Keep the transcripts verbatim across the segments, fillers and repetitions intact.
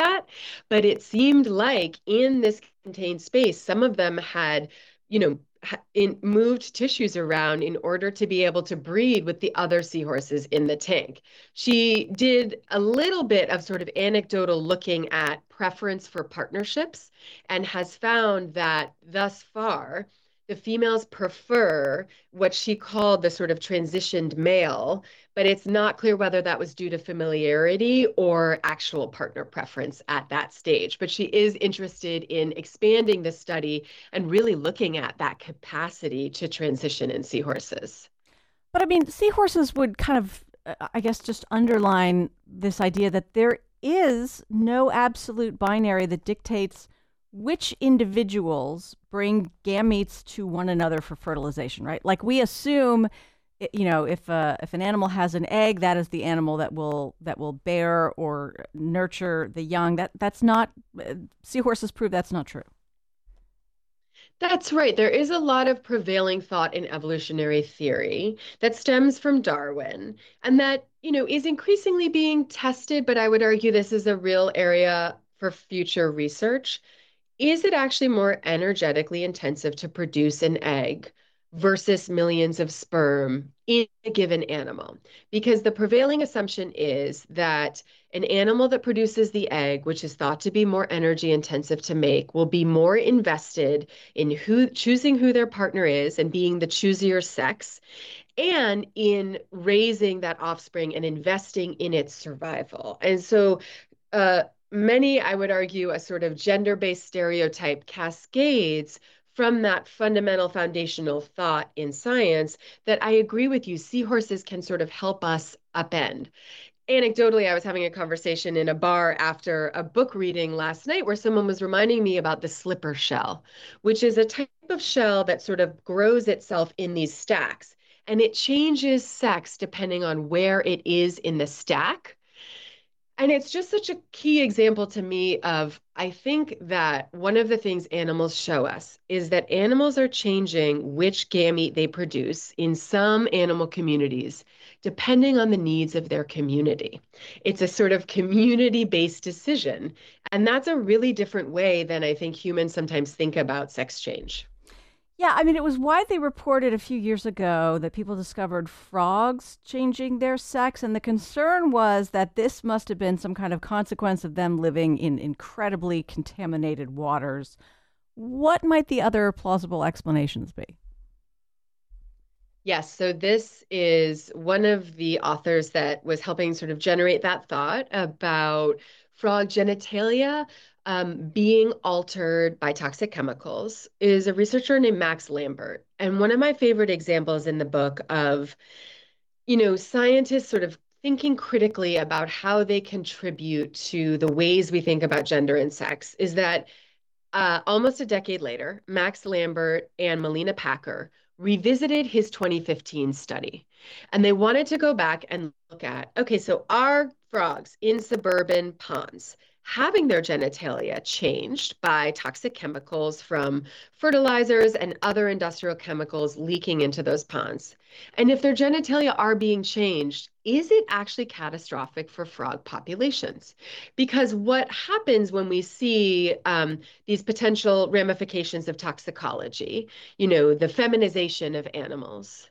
that. But it seemed like in this contained space, some of them had, you know, in, moved tissues around in order to be able to breed with the other seahorses in the tank. She did a little bit of sort of anecdotal looking at preference for partnerships and has found that thus far, the females prefer what she called the sort of transitioned male, but it's not clear whether that was due to familiarity or actual partner preference at that stage. But she is interested in expanding the study and really looking at that capacity to transition in seahorses. But I mean, seahorses would kind of, uh, I guess, just underline this idea that there is no absolute binary that dictates which individuals bring gametes to one another for fertilization, right? Like we assume, you know, if uh, if an animal has an egg, that is the animal that will that will bear or nurture the young. That that's not uh, seahorses prove that's not true. That's right. There is a lot of prevailing thought in evolutionary theory that stems from Darwin and that, you know, is increasingly being tested, but I would argue this is a real area for future research. Is it actually more energetically intensive to produce an egg versus millions of sperm in a given animal? Because the prevailing assumption is that an animal that produces the egg, which is thought to be more energy intensive to make, will be more invested in who choosing who their partner is and being the choosier sex, and in raising that offspring and investing in its survival. And so uh, many, I would argue, a sort of gender-based stereotype cascades from that fundamental foundational thought in science that I agree with you, seahorses can sort of help us upend. Anecdotally, I was having a conversation in a bar after a book reading last night where someone was reminding me about the slipper shell, which is a type of shell that sort of grows itself in these stacks. And it changes sex depending on where it is in the stack. And it's just such a key example to me of, I think that one of the things animals show us is that animals are changing which gamete they produce in some animal communities, depending on the needs of their community. It's a sort of community-based decision. And that's a really different way than I think humans sometimes think about sex change. Yeah, I mean, it was widely reported a few years ago that people discovered frogs changing their sex, and the concern was that this must have been some kind of consequence of them living in incredibly contaminated waters. What might the other plausible explanations be? Yes, so this is one of the authors that was helping sort of generate that thought about frog genitalia um, being altered by toxic chemicals is a researcher named Max Lambert. And one of my favorite examples in the book of, you know, scientists sort of thinking critically about how they contribute to the ways we think about gender and sex is that uh, almost a decade later, Max Lambert and Melina Packer revisited his twenty fifteen study. And they wanted to go back and look at, okay, so are frogs in suburban ponds having their genitalia changed by toxic chemicals from fertilizers and other industrial chemicals leaking into those ponds? And if their genitalia are being changed, is it actually catastrophic for frog populations? Because what happens when we see um, these potential ramifications of toxicology, you know, the feminization of animals,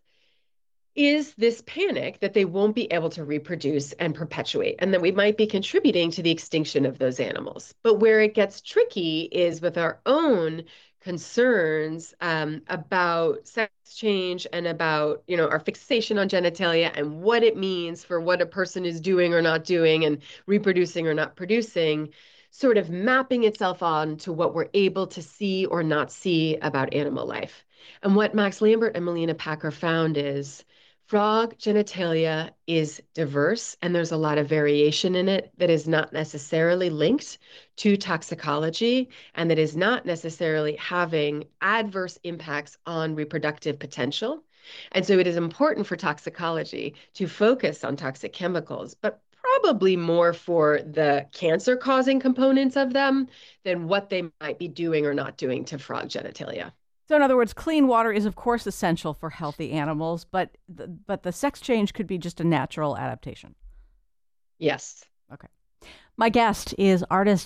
is this panic that they won't be able to reproduce and perpetuate, and that we might be contributing to the extinction of those animals. But where it gets tricky is with our own concerns um, about sex change and about, you know, our fixation on genitalia and what it means for what a person is doing or not doing and reproducing or not producing, sort of mapping itself on to what we're able to see or not see about animal life. And what Max Lambert and Melina Packer found is frog genitalia is diverse and there's a lot of variation in it that is not necessarily linked to toxicology and that is not necessarily having adverse impacts on reproductive potential. And so it is important for toxicology to focus on toxic chemicals, but probably more for the cancer causing components of them than what they might be doing or not doing to frog genitalia. So, in other words, clean water is, of course, essential for healthy animals, but the, but the sex change could be just a natural adaptation. Yes. Okay. My guest is artist